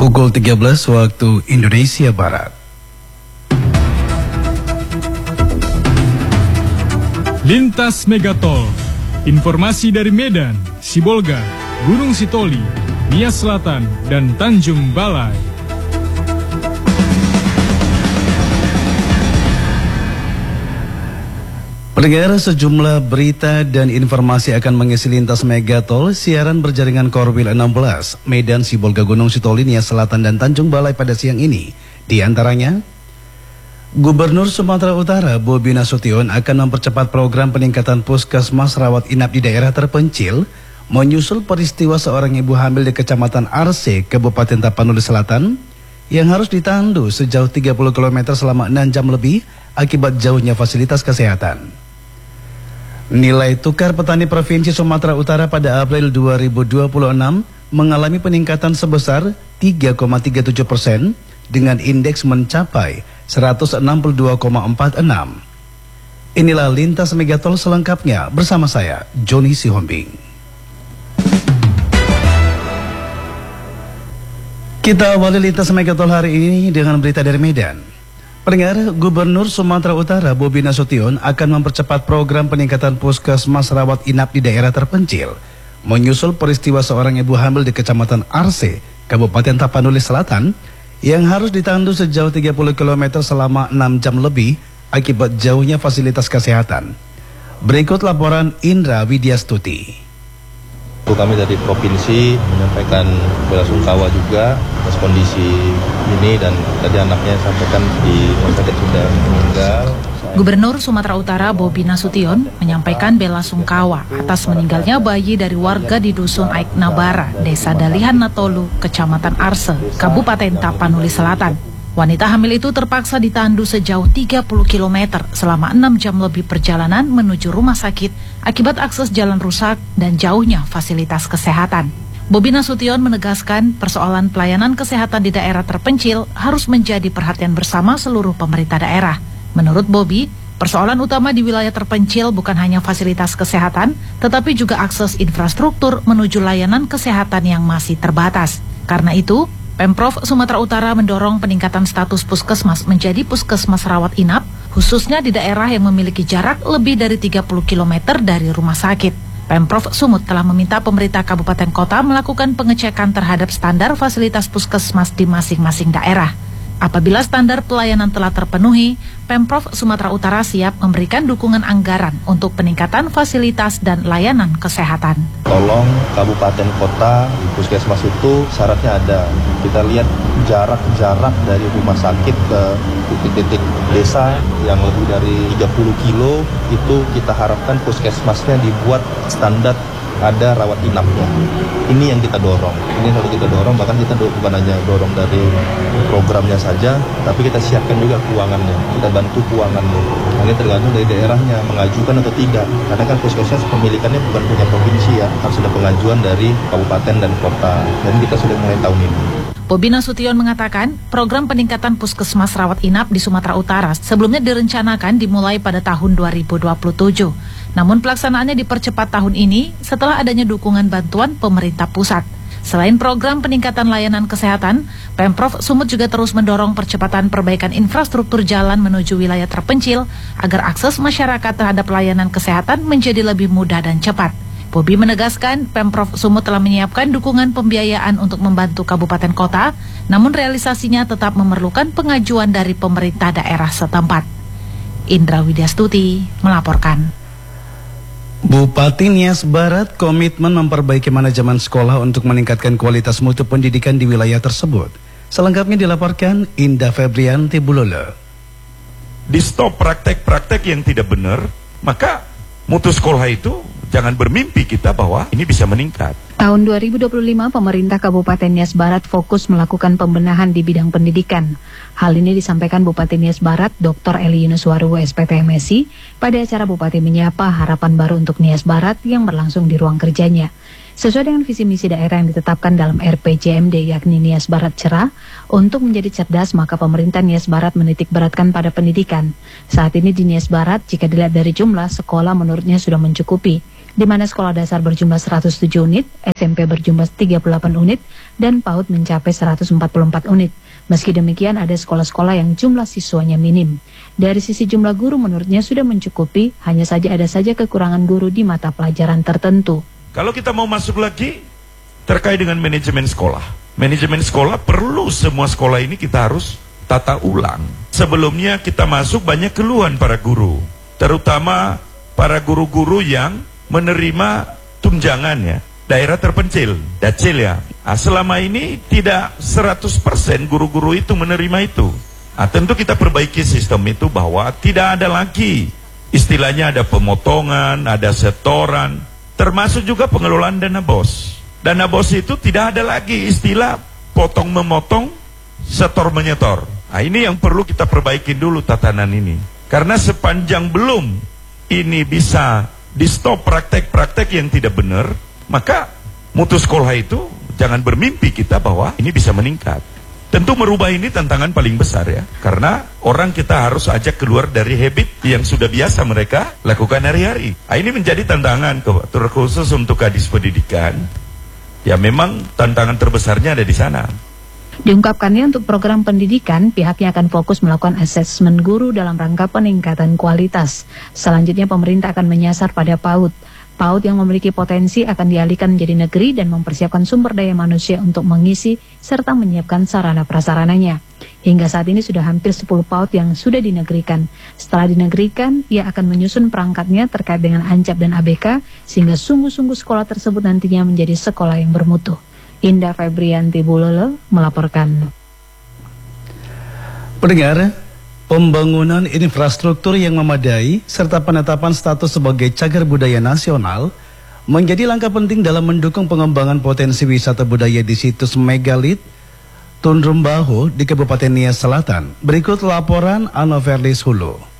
Pukul 13 waktu Indonesia Barat. Lintas Megatol. Informasi dari Medan, Sibolga, Gunung Sitoli, Nias Selatan, dan Tanjung Balai. Pendengar, sejumlah berita dan informasi akan mengisi Lintas Megatol siaran berjaringan Korwil 16, Medan, Sibolga, Gunung Sitoli, Nias Selatan, dan Tanjung Balai pada siang ini. Di antaranya, Gubernur Sumatera Utara Bobi Nasution akan mempercepat program peningkatan puskesmas rawat inap di daerah terpencil, menyusul peristiwa seorang ibu hamil di Kecamatan Arse, Kabupaten Tapanuli Selatan, yang harus ditandu sejauh 30 km selama 6 jam lebih akibat jauhnya fasilitas kesehatan. Nilai tukar petani Provinsi Sumatera Utara pada April 2026 mengalami peningkatan sebesar 3,37% dengan indeks mencapai 162,46. Inilah Lintas Megatol selengkapnya bersama saya, Joni Sihombing. Kita awali Lintas Megatol hari ini dengan berita dari Medan. Pendengar, Gubernur Sumatera Utara Bobi Nasution akan mempercepat program peningkatan puskesmas rawat inap di daerah terpencil, menyusul peristiwa seorang ibu hamil di Kecamatan Arse, Kabupaten Tapanuli Selatan, yang harus ditandu sejauh 30 km selama 6 jam lebih akibat jauhnya fasilitas kesehatan. Berikut laporan Indra Widyastuti. Kami dari provinsi menyampaikan bela sungkawa juga atas kondisi ini, dan tadi anaknya sampaikan di rumah sakit sudah meninggal. Gubernur Sumatera Utara Bobi Nasution menyampaikan bela sungkawa atas meninggalnya bayi dari warga di Dusun Aik Nabara, Desa Dalihan Natolu, Kecamatan Arse, Kabupaten Tapanuli Selatan. Wanita hamil itu terpaksa ditandu sejauh 30 km selama 6 jam lebih perjalanan menuju rumah sakit akibat akses jalan rusak dan jauhnya fasilitas kesehatan. Bobi Nasution menegaskan persoalan pelayanan kesehatan di daerah terpencil harus menjadi perhatian bersama seluruh pemerintah daerah. Menurut Bobi, persoalan utama di wilayah terpencil bukan hanya fasilitas kesehatan, tetapi juga akses infrastruktur menuju layanan kesehatan yang masih terbatas. Karena itu, Pemprov Sumatera Utara mendorong peningkatan status puskesmas menjadi puskesmas rawat inap, khususnya di daerah yang memiliki jarak lebih dari 30 km dari rumah sakit. Pemprov Sumut telah meminta pemerintah kabupaten kota melakukan pengecekan terhadap standar fasilitas puskesmas di masing-masing daerah. Apabila standar pelayanan telah terpenuhi, Pemprov Sumatera Utara siap memberikan dukungan anggaran untuk peningkatan fasilitas dan layanan kesehatan. Tolong kabupaten kota di puskesmas itu syaratnya ada. Kita lihat jarak dari rumah sakit ke titik-titik desa yang lebih dari 30 kilo, itu kita harapkan puskesmasnya dibuat standar ada rawat inapnya. Ini yang kita dorong. Ini harus kita dorong, bahkan kita bukan hanya dorong dari programnya saja, tapi kita siapkan juga keuangannya. Kita bantu keuangannya. Ini tergantung dari daerahnya mengajukan atau tidak. Karena kan puskesmas pemilikannya bukan punya provinsi ya, harus ada pengajuan dari kabupaten dan kota. Dan kita sudah mulai tahun ini. Bobi Nasution mengatakan program peningkatan puskesmas rawat inap di Sumatera Utara sebelumnya direncanakan dimulai pada tahun 2027. Namun pelaksanaannya dipercepat tahun ini setelah adanya dukungan bantuan pemerintah pusat. Selain program peningkatan layanan kesehatan, Pemprov Sumut juga terus mendorong percepatan perbaikan infrastruktur jalan menuju wilayah terpencil agar akses masyarakat terhadap layanan kesehatan menjadi lebih mudah dan cepat. Bobi menegaskan Pemprov Sumut telah menyiapkan dukungan pembiayaan untuk membantu kabupaten kota, namun realisasinya tetap memerlukan pengajuan dari pemerintah daerah setempat. Indra Widyastuti melaporkan. Bupati Nias Barat komitmen memperbaiki manajemen sekolah untuk meningkatkan kualitas mutu pendidikan di wilayah tersebut. Selengkapnya dilaporkan Indah Febrianti Bulolo. Di stop praktek-praktek yang tidak benar, maka mutu sekolah itu jangan bermimpi kita bahwa ini bisa meningkat. Tahun 2025, pemerintah Kabupaten Nias Barat fokus melakukan pembenahan di bidang pendidikan. Hal ini disampaikan Bupati Nias Barat, Dr. Eli Yunuswaru, SPT MSI, pada acara Bupati Menyapa Harapan Baru untuk Nias Barat yang berlangsung di ruang kerjanya. Sesuai dengan visi misi daerah yang ditetapkan dalam RPJMD yakni Nias Barat Cerah, untuk menjadi cerdas maka pemerintah Nias Barat menitik beratkan pada pendidikan. Saat ini di Nias Barat, jika dilihat dari jumlah, sekolah menurutnya sudah mencukupi. di mana sekolah dasar berjumlah 107 unit, SMP berjumlah 38 unit, dan PAUD mencapai 144 unit. Meski demikian, ada sekolah-sekolah yang jumlah siswanya minim. Dari sisi jumlah guru menurutnya sudah mencukupi, hanya saja ada saja kekurangan guru di mata pelajaran tertentu. Kalau kita mau masuk lagi, terkait dengan manajemen sekolah. Manajemen sekolah perlu semua sekolah ini kita harus tata ulang. Sebelumnya kita masuk banyak keluhan para guru, terutama para guru-guru yang menerima tunjangan ya, daerah terpencil, dacil ya. Selama ini tidak 100% guru-guru itu menerima itu. Tentu kita perbaiki sistem itu bahwa tidak ada lagi istilahnya ada pemotongan, ada setoran, termasuk juga pengelolaan dana BOS. Dana BOS itu tidak ada lagi istilah potong memotong, setor menyetor. Ini yang perlu kita perbaikin dulu tatanan ini. Karena sepanjang belum ini bisa di stop praktek-praktek yang tidak benar, maka mutu sekolah itu jangan bermimpi kita bahwa ini bisa meningkat. Tentu merubah ini tantangan paling besar ya, karena orang kita harus ajak keluar dari habit yang sudah biasa mereka lakukan hari-hari. Ini menjadi tantangan terkhusus untuk Kadis Pendidikan. Ya memang tantangan terbesarnya ada di sana. Diungkapkannya untuk program pendidikan, pihaknya akan fokus melakukan asesmen guru dalam rangka peningkatan kualitas. Selanjutnya pemerintah akan menyasar pada PAUD. PAUD yang memiliki potensi akan dialihkan menjadi negeri dan mempersiapkan sumber daya manusia untuk mengisi serta menyiapkan sarana prasarananya. Hingga saat ini sudah hampir 10 PAUD yang sudah dinegerikan. Setelah dinegerikan, ia akan menyusun perangkatnya terkait dengan ANCAP dan ABK sehingga sungguh-sungguh sekolah tersebut nantinya menjadi sekolah yang bermutu. Indah Febrianti Bulolo melaporkan. Pendengar, pembangunan infrastruktur yang memadai serta penetapan status sebagai cagar budaya nasional menjadi langkah penting dalam mendukung pengembangan potensi wisata budaya di situs megalit Tundrumbaho di Kabupaten Nias Selatan. Berikut laporan Anoverlis Hulu.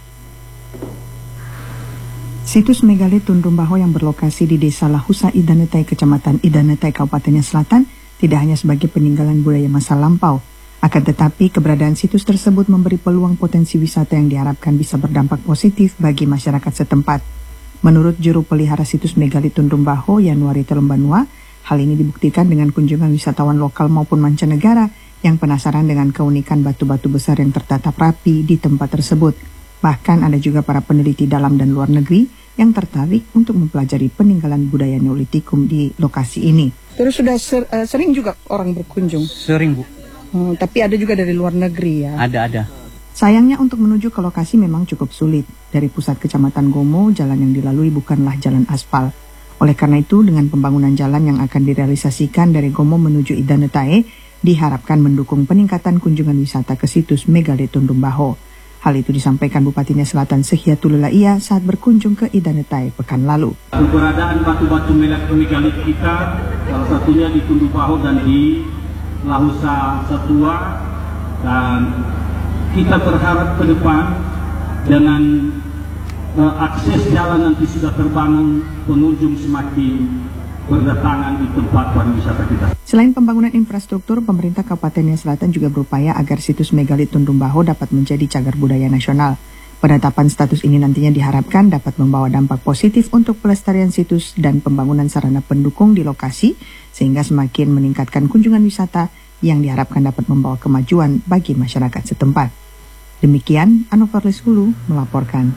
Situs megalit Tundrumbaho yang berlokasi di Desa Lahusa Idanetai, Kecamatan Idanetai, Kabupaten Nias Selatan, tidak hanya sebagai peninggalan budaya masa lampau, akan tetapi keberadaan situs tersebut memberi peluang potensi wisata yang diharapkan bisa berdampak positif bagi masyarakat setempat. Menurut juru pelihara situs megalit Tundrumbaho, Yanuari Telumbanua, hal ini dibuktikan dengan kunjungan wisatawan lokal maupun mancanegara yang penasaran dengan keunikan batu-batu besar yang tertata rapi di tempat tersebut. Bahkan ada juga para peneliti dalam dan luar negeri yang tertarik untuk mempelajari peninggalan budaya Neolitikum di lokasi ini. Terus sudah sering juga orang berkunjung? Sering, Bu. Tapi ada juga dari luar negeri ya? Ada. Sayangnya untuk menuju ke lokasi memang cukup sulit. Dari pusat Kecamatan Gomo, jalan yang dilalui bukanlah jalan aspal. Oleh karena itu, dengan pembangunan jalan yang akan direalisasikan dari Gomo menuju Idanetai, diharapkan mendukung peningkatan kunjungan wisata ke situs megalit Tundrumbaho. Hal itu disampaikan Bupati Nias Selatan Sehiatul Laia saat berkunjung ke Idanetai pekan lalu. Keberadaan batu-batu megalit kita, salah satunya di Tundrumbaho dan di Lahusa Satua, dan kita berharap ke depan dengan akses jalan nanti sudah terbangun, pengunjung semakin berdatangan di tempat pariwisata kita. Selain pembangunan infrastruktur, pemerintah Kabupaten Nias Selatan juga berupaya agar situs megalit Tundrumbaho dapat menjadi cagar budaya nasional. Penetapan status ini nantinya diharapkan dapat membawa dampak positif untuk pelestarian situs dan pembangunan sarana pendukung di lokasi, sehingga semakin meningkatkan kunjungan wisata yang diharapkan dapat membawa kemajuan bagi masyarakat setempat. Demikian, Anoverlis Hulu melaporkan.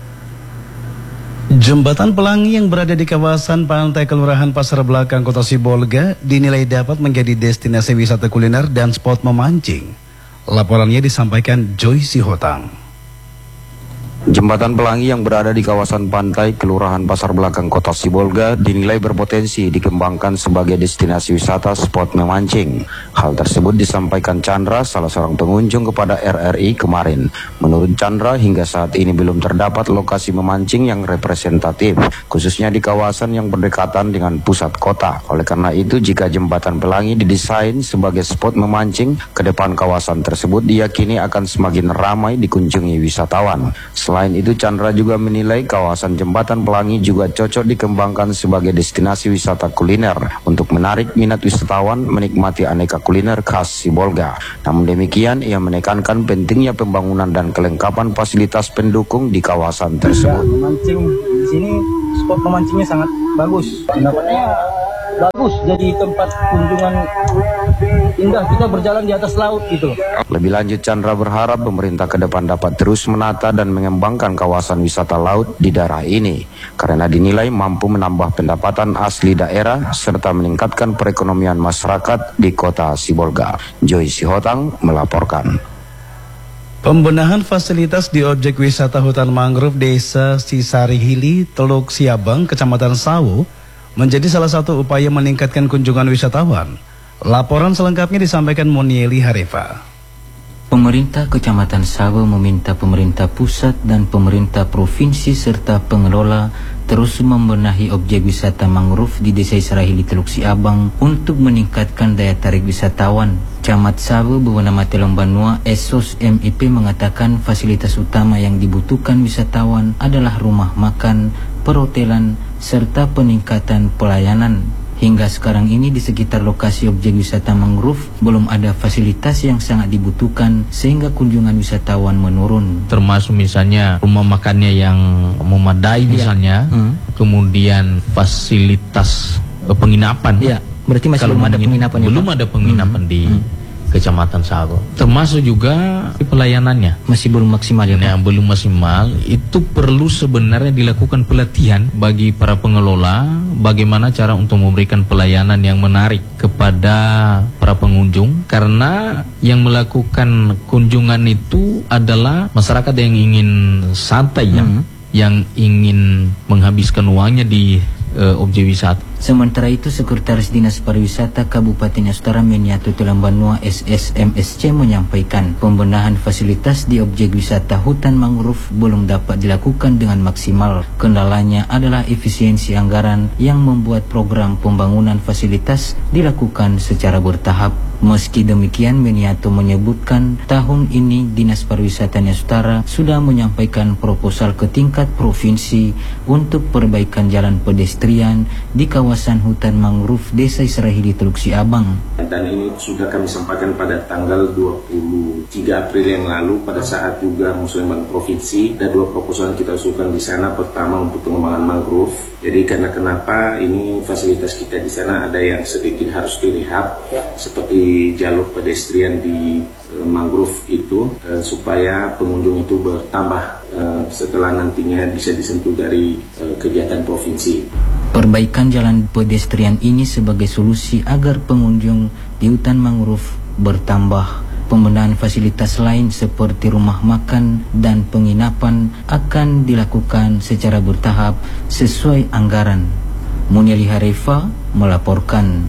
Jembatan Pelangi yang berada di kawasan pantai Kelurahan Pasar Belakang, Kota Sibolga dinilai dapat menjadi destinasi wisata kuliner dan spot memancing. Laporannya disampaikan Joy Sihotang. Jembatan Pelangi yang berada di kawasan pantai Kelurahan Pasar Belakang, Kota Sibolga dinilai berpotensi dikembangkan sebagai destinasi wisata spot memancing. Hal tersebut disampaikan Chandra, salah seorang pengunjung kepada RRI kemarin. Menurut Chandra, hingga saat ini belum terdapat lokasi memancing yang representatif, khususnya di kawasan yang berdekatan dengan pusat kota. Oleh karena itu, jika Jembatan Pelangi didesain sebagai spot memancing, ke depan kawasan tersebut diyakini akan semakin ramai dikunjungi wisatawan. Selain itu, Chandra juga menilai kawasan Jembatan Pelangi juga cocok dikembangkan sebagai destinasi wisata kuliner untuk menarik minat wisatawan menikmati aneka kuliner khas Sibolga. Namun demikian, ia menekankan pentingnya pembangunan dan kelengkapan fasilitas pendukung di kawasan tersebut. Memancing di sini spot memancingnya sangat bagus. Pendapatnya bagus, jadi tempat kunjungan indah, kita berjalan di atas laut gitu. Lebih lanjut, Chandra berharap pemerintah ke depan dapat terus menata dan mengembangkan kawasan wisata laut di daerah ini karena dinilai mampu menambah pendapatan asli daerah serta meningkatkan perekonomian masyarakat di kota Sibolga. Joy Sihotang melaporkan. Pembenahan fasilitas di objek wisata hutan mangrove Desa Sisarihili, Teluk Siabang, Kecamatan Sawu menjadi salah satu upaya meningkatkan kunjungan wisatawan. Laporan selengkapnya disampaikan Monieli Harifa. Pemerintah Kecamatan Sawu meminta pemerintah pusat dan pemerintah provinsi serta pengelola terus membenahi objek wisata mangrove di Desa Sisarihili, Teluk Siabang untuk meningkatkan daya tarik wisatawan. Camat Sawu bernama Telong Banua Esos MIP mengatakan fasilitas utama yang dibutuhkan wisatawan adalah rumah makan, perhotelan, serta peningkatan pelayanan. Hingga sekarang ini di sekitar lokasi objek wisata mangrove belum ada fasilitas yang sangat dibutuhkan sehingga kunjungan wisatawan menurun. Termasuk misalnya rumah makannya yang memadai misalnya, kemudian fasilitas penginapan. Ya, berarti masih belum ada penginapan. Belum ada penginapan di Kecamatan Sawu. Termasuk juga pelayanannya masih belum maksimal ya, Pak? Belum maksimal. Itu perlu sebenarnya dilakukan pelatihan bagi para pengelola bagaimana cara untuk memberikan pelayanan yang menarik kepada para pengunjung, karena yang melakukan kunjungan itu adalah masyarakat yang ingin santai yang ingin menghabiskan uangnya di objek wisata. Sementara itu, Sekretaris Dinas Pariwisata Kabupaten Astara Meniatu Telong Banua SSMSC menyampaikan pembenahan fasilitas di objek wisata hutan mangrove belum dapat dilakukan dengan maksimal. Kendalanya adalah efisiensi anggaran yang membuat program pembangunan fasilitas dilakukan secara bertahap. Meski demikian, Meniatu menyebutkan tahun ini Dinas Pariwisata Astara sudah menyampaikan proposal ke tingkat provinsi untuk perbaikan jalan pedestrian di kawasan hutan mangrove Desa Sisarihili, Teluk Siabang. Dan ini sudah kami sampaikan pada tanggal 23 April yang lalu pada saat juga musyawarah provinsi. Ada dua proposal yang kita usulkan di sana. Pertama untuk pengembangan mangrove. Jadi karena kenapa ini fasilitas kita di sana ada yang sedikit harus direhab seperti jalur pedestrian di mangrove itu supaya pengunjung itu bertambah setelah nantinya bisa disentuh dari kegiatan provinsi. Perbaikan jalan pedestrian ini sebagai solusi agar pengunjung di hutan mangrove bertambah. Pembenahan fasilitas lain seperti rumah makan dan penginapan akan dilakukan secara bertahap sesuai anggaran. Monieli Harifa melaporkan.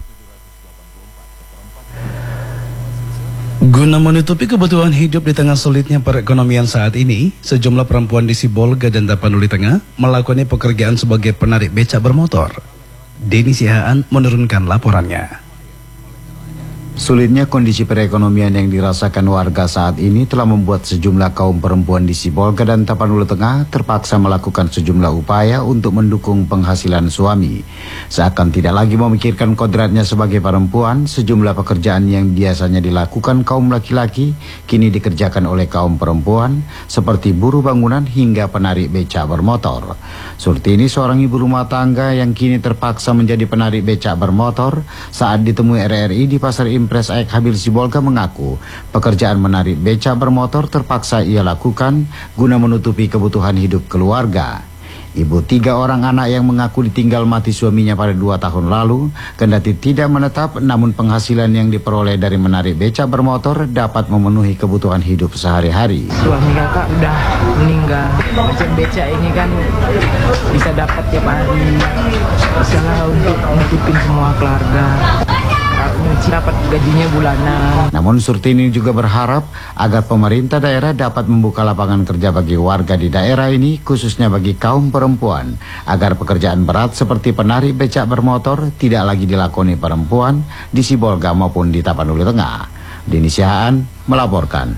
Guna menutupi kebutuhan hidup di tengah sulitnya perekonomian saat ini, sejumlah perempuan di Sibolga dan Tapanuli Tengah melakukan pekerjaan sebagai penarik becak bermotor. Denny Sihaan menurunkan laporannya. Sulitnya kondisi perekonomian yang dirasakan warga saat ini telah membuat sejumlah kaum perempuan di Sibolga dan Tapanuli Tengah terpaksa melakukan sejumlah upaya untuk mendukung penghasilan suami. Seakan tidak lagi memikirkan kodratnya sebagai perempuan, sejumlah pekerjaan yang biasanya dilakukan kaum laki-laki kini dikerjakan oleh kaum perempuan seperti buruh bangunan hingga penarik becak bermotor. Surtini, seorang ibu rumah tangga yang kini terpaksa menjadi penarik becak bermotor saat ditemui RRI di Pasar Impres Aik Habil Sibolga, mengaku pekerjaan menarik becak bermotor terpaksa ia lakukan guna menutupi kebutuhan hidup keluarga. Ibu 3 orang anak yang mengaku ditinggal mati suaminya pada 2 tahun lalu, kendati tidak menetap, namun penghasilan yang diperoleh dari menarik becak bermotor dapat memenuhi kebutuhan hidup sehari-hari. Suami kakak udah meninggal, macam becak ini kan bisa dapat tiap hari, bisa untuk menutupin semua keluarga. Dapat gajinya bulanan. Namun Surtini juga berharap agar pemerintah daerah dapat membuka lapangan kerja bagi warga di daerah ini, khususnya bagi kaum perempuan, agar pekerjaan berat seperti penarik becak bermotor tidak lagi dilakoni perempuan di Sibolga maupun di Tapanuli Tengah. Denny Sihaan melaporkan.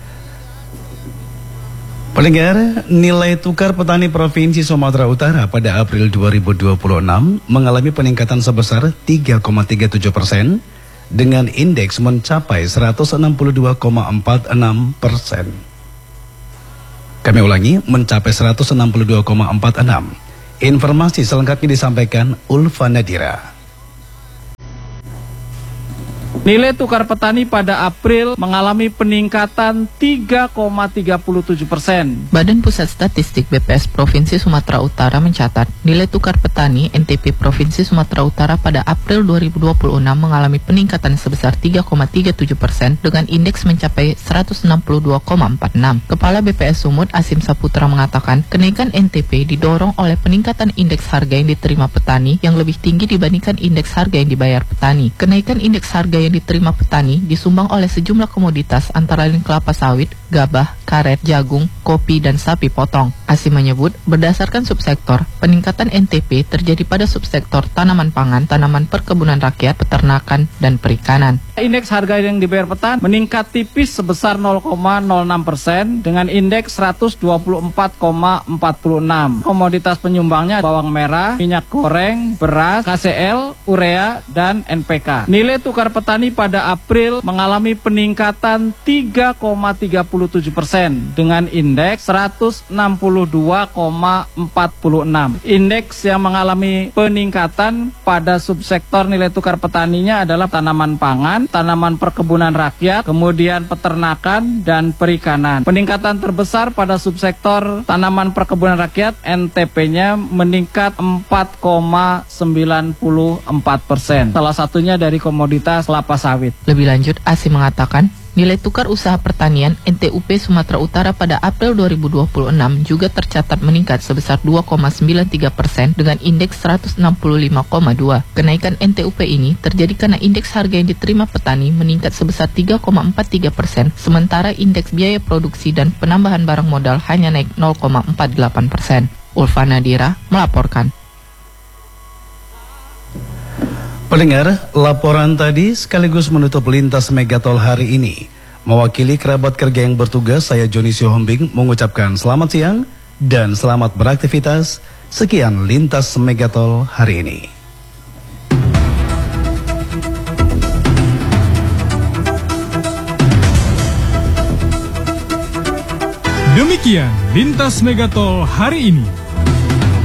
Pendengar, nilai tukar petani Provinsi Sumatera Utara pada April 2026 mengalami peningkatan sebesar 3,37% dengan indeks mencapai 162,46%. Kami ulangi, mencapai 162,46%. Informasi selengkapnya disampaikan Ulfa Nadira. Nilai tukar petani pada April mengalami peningkatan 3,37%. Badan Pusat Statistik BPS Provinsi Sumatera Utara mencatat nilai tukar petani NTP Provinsi Sumatera Utara pada April 2026 mengalami peningkatan sebesar 3,37% dengan indeks mencapai 162,46. Kepala BPS Sumut Asim Saputra mengatakan kenaikan NTP didorong oleh peningkatan indeks harga yang diterima petani yang lebih tinggi dibandingkan indeks harga yang dibayar petani. Kenaikan indeks harga yang diterima petani disumbang oleh sejumlah komoditas antara lain kelapa sawit, gabah, karet, jagung, kopi, dan sapi potong. Asim menyebut, berdasarkan subsektor, peningkatan NTP terjadi pada subsektor tanaman pangan, tanaman perkebunan rakyat, peternakan, dan perikanan. Indeks harga yang dibayar petani meningkat tipis sebesar 0,06% dengan indeks 124,46. Komoditas penyumbangnya bawang merah, minyak goreng, beras, KCL, urea, dan NPK. Nilai tukar petani pada April mengalami peningkatan 3,37% dengan indeks 162,46. Indeks yang mengalami peningkatan pada subsektor nilai tukar petaninya adalah tanaman pangan, tanaman perkebunan rakyat, kemudian peternakan, dan perikanan. Peningkatan terbesar pada subsektor tanaman perkebunan rakyat, NTP-nya meningkat 4,94%. Salah satunya dari komoditas kelapa sawit. Lebih lanjut, Asim mengatakan, nilai tukar usaha pertanian NTUP Sumatera Utara pada April 2026 juga tercatat meningkat sebesar 2,93% dengan indeks 165,2. Kenaikan NTUP ini terjadi karena indeks harga yang diterima petani meningkat sebesar 3,43%, sementara indeks biaya produksi dan penambahan barang modal hanya naik 0,48%. Ulfa Nadira melaporkan. Pendengar, laporan tadi sekaligus menutup lintas Megatol hari ini. Mewakili kerabat kerja yang bertugas, saya Joni Sihombing mengucapkan selamat siang dan selamat beraktivitas. Sekian lintas Megatol hari ini. Demikian lintas Megatol hari ini.